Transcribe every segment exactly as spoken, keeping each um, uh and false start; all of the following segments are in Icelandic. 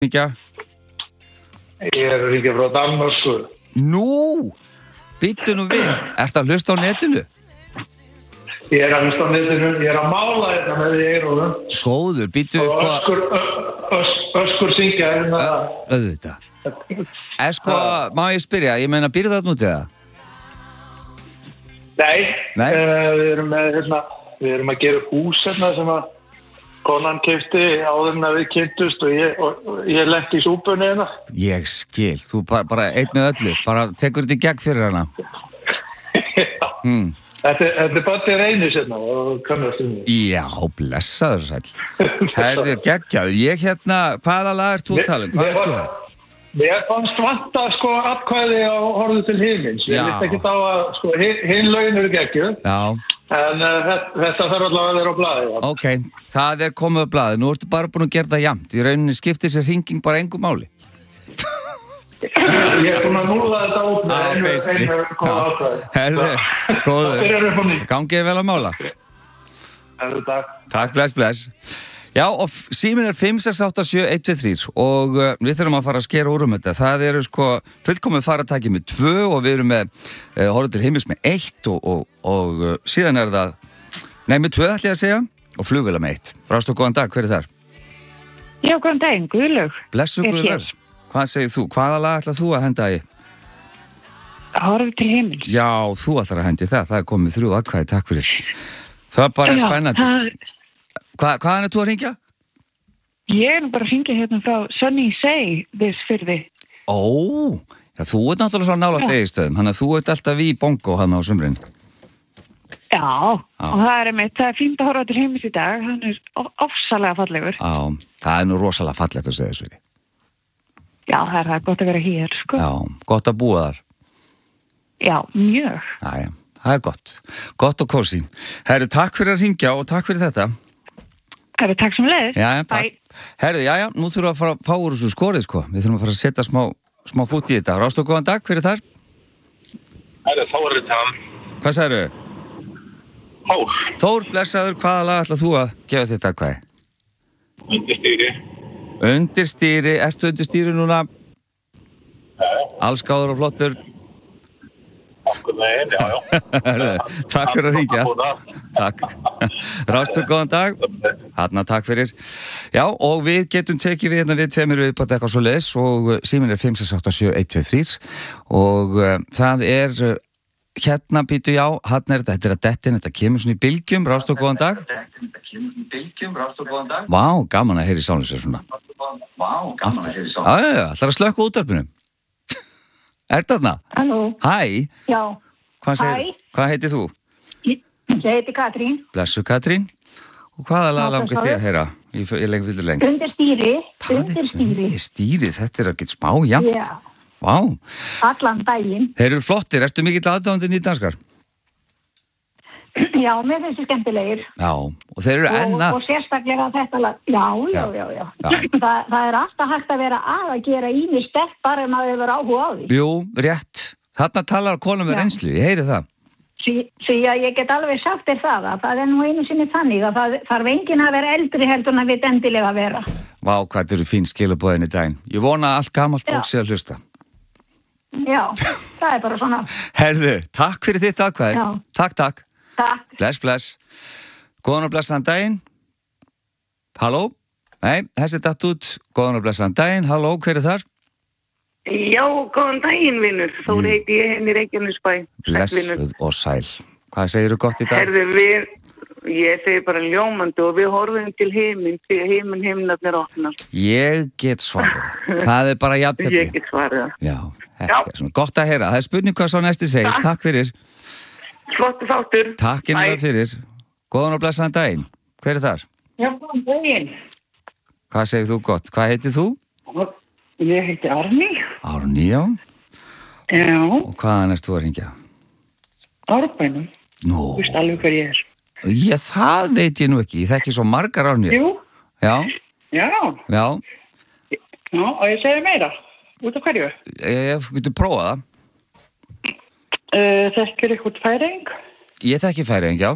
Hringja? Ég er að hringja frá Danmörku. Nú, býttu nú við. Ertu að hlusta á netinu? Ég er að hlusta á netinu. Ég er að mála þetta með því eyrunum. Góður, býttu við sko... Og öskur, ös, öskur syngja hérna. Auðvitað. Er sko, má ég spyrja, ég meina býrðu það nútið það? Nei, Nei? Uh, við erum með, hérna, við erum að gera hús hérna sem að konan keypti áður en að við kynntust og ég, og, og ég lenti í súpunni hérna. Ég skil, þú bara, bara einn með öllu, bara tekur þetta í gegn fyrir hana. Já, hmm. þetta, þetta er bara til reynis hérna og kannast um því. Já, blessaður sæll. Herðu, geggjaður, ég hérna, hvaða lag ert þú að tala um? Hvað ert þú að? Mér fannst vanta sko atkvæði á Horfðu til himins. Ég veit ekki þá að sko hinn lögin eru geggjuð. Já. En uh, þetta þarf allavega að vera á blaði. Ja. Ok, það er komið á blaði. Nú ertu bara búin að gera það jafnt. Í rauninni skiptir sér hringing bara engu máli. Ég er búin að núla þetta út með einu, einu góða atkvæði. Herðu, góður. Gangið vel að mála. Herðu, takk. Takk, bless, bless. Já, og síminn er fimm sex átta sjö eitt tvö þrjú og uh, við þurfum að fara að skera úr um þetta. Það eru sko fullkomið faratæki með tvö og við erum með uh, Horfðu til himins með eitt og, og, og uh, síðan er það, nei með tvö ætla ég að segja og flugvéla með eitt. Rástu, góðan dag, hver er þar? Já, góðan daginn, Guðlaug. Blessu Guðlaug. Hvað segir þú? Hvaða lag ætla þú að henda í? Horfðu til himins. Já, þú ætlar að hendi það. Það er komið þrjú atkvæði, takk fyrir. Það er bara Já, spennandi. Það... Hva, hvaðan er þú að hringja? Ég er bara að hringja hérna frá Sunny Say this fyrði. Ó, já, þú ert náttúrulega svo nálægt Egilsstöðum, þannig að þú ert alltaf í bongo hann á sumrin. Já, Já, og það er einmitt, það er fínt að horfa til himins í dag, hann er ofsalega fallegur. Já, það er nú rosalega fallegt að segja þessu. Já, það er það gott að vera hér, sko. Já, gott að búa þar. Já, mjög. Já, já, það er gott. Gott og kósí. Herru, takk fyrir að hringja og takk fyrir þetta. Herru, takk sem leiðis. Já, já, takk. Herru, já, já, nú þurfum við að fara að fá úr þessu skorið, sko. Við þurfum að fara að setja smá, smá fút í þetta. Rástu, góðan dag, hver er þar? Herru, Þór er það. Hvað sagðirðu? Þór. Þór, blessaður, hvaða lag ætlað þú að gefa þetta hvað? Undir stýri. Undir stýri, ertu undir stýri núna? Já. Allsgáður og flottur. Okkur megin, já, já. Takk fyrir að hringja. Takk. Rástu, góðan dag. Hanna, takk fyrir. Já, og við getum tekið við hérna við tveimur við bara eitthvað svo leiðis og síminn er fimm sex átta sjö eitt tvö þrjú og uh, það er uh, hérna býtu já, hann er þetta, þetta er að dettin, þetta kemur svona í bylgjum. Rástu, góðan dag. Þetta kemur svona í bylgjum, Rástu, góðan dag. Vá, gaman að heyri sálum sér svona. Vá, gaman að heyri sálum. Já, já, já, ætlar að slökka útvarpinu. Er þetta þarna? Halló. Hæ. Já. Hvað segir, Hæ. Hvað heitir þú? Ég, ég heiti Katrín. Blessu Katrín. Og hvaða lag langar þið að heyra? Ég, ég lengi fyrir lengi. Undir stýri. Undir stýri. Undir stýri, þetta er ekkert smá jafnt. Já. Vá. Allan daginn. Þeir eru flottir, ertu mikill aðdáandi nýdanskar? Já, mér finnst þið skemmtilegir. Já, og þeir eru enn að... Og, og sérstaklega þetta lag. Já, já, já, já. já. Það, það er alltaf hægt að vera að að gera íni sterk bara ef maður hefur áhuga á því. Jú, rétt. Þarna talar konum með reynslu, ég heyri það. Því að ég get alveg sagt þér það að það er nú einu sinni þannig að það þarf enginn að vera eldri heldur en að við endilega að vera. Vá, hvað þetta eru fín skilaboðin í daginn. Ég vona að allt gamalt fólk sé að hlusta. Já, það er bara svona. Herðu, takk fyrir þitt aðkvæði. Takk, takk. Takk. Bless, bless. Góðan og blessaðan daginn. Halló? Nei, þessi datt út. Góðan og blessaðan daginn. Halló, hver er þar? Já, góðan daginn, vinnur. Þó mm. heiti ég henni Reykjanesbæ. Blessuð og sæl. Hvað segirðu gott í dag? Herðu, við, ég segi bara ljómandi og við horfum til heiminn, því að heiminn heimnarnir opnar. Ég get svarað. Það er bara jafntefli. Ég get svarað. Já, þetta er svona gott að heyra. Það er spurning hvað svo næsti segir. Takk, Takk fyrir. Flottu þáttur. Takk innan fyrir. Góðan og blessaðan daginn. Hver er þar? Já, góðan daginn. Hvað segir þú gott? Hvað heitir þú? Ég heiti Árný. Árný, já. Já. Og hvaðan erst þú að hringja? Árbænum. Nú. Þú veist alveg hver ég er. Já, það veit ég nú ekki. Ég þekki svo margar Árnýjar. Jú. Já. Já. Já. Já, og ég segi meira. Út af hverju? Ég getur prófað það. Uh, þekkir ykkur Færeying? Ég þekki Færeying, já.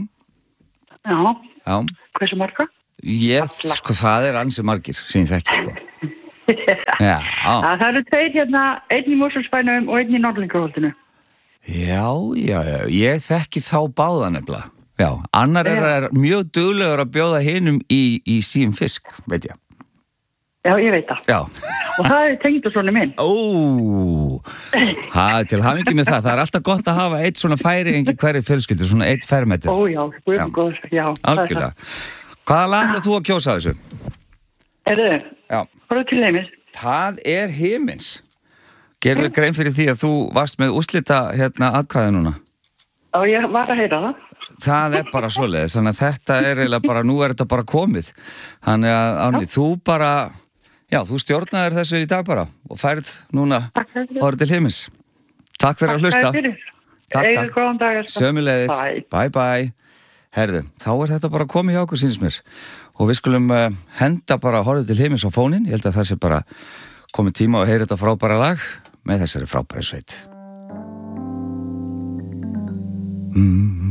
Já. Já. Hversu marga? Ég, sko, það er ansi margir sem ég þekki, sko. Já. Það eru tveir hérna, einn í Mosfellsbænum og einn í Norðlingaholtinu. Já, já, já, ég þekki þá báða nefnilega. Já, annar er, er mjög duglegur að bjóða hinum í, í síum fisk, veit ég. Já, ég veit það. Já. Og það er tengdasoni minn. Ó, það er til hamingi með það. Það er alltaf gott að hafa eitt svona færi engi hverju fjölskyldu, svona eitt fermetur. Ó, já, guðum góð, já. Algjörlega. Hvaða lag ætlar þú að kjósa þessu? Erðu, já. Hvað er til heimins? Það er himins. Gerðu grein fyrir því að þú varst með úrslita hérna atkvæði núna? Já, ég var að heyra það. Það er bara svoleiðis, þannig að þetta er eiginlega bara, nú er þetta bara komið. Þannig að, Árný, þú bara, já, þú stjórnaðir þessu í dag bara og færð núna orðið til himins. Takk fyrir að hlusta. Takk fyrir. Takk, Eða góðan dag. Sömuleiðis. Bye. Bye, bye. Herðu, þá er þetta bara komið hjá okkur, sýnist mér. Og við skulum uh, henda bara orðið til himins á fóninn. Ég held að það sé bara komið tíma að heyra þetta frábæra lag með þessari frábæri sveit. Mm.